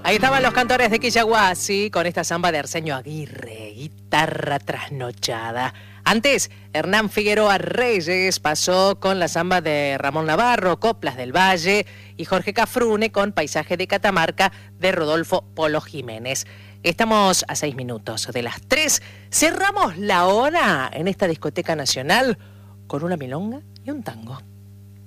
Ahí estaban los cantores de Quillahuasi con esta samba de Arsenio Aguirre, Guitarra Trasnochada. Antes, Hernán Figueroa Reyes pasó con la samba de Ramón Navarro, Coplas del Valle, y Jorge Cafrune con Paisaje de Catamarca de Rodolfo Polo Jiménez. Estamos a 6 minutos de las 3. Cerramos la hora en esta discoteca nacional con una milonga y un tango.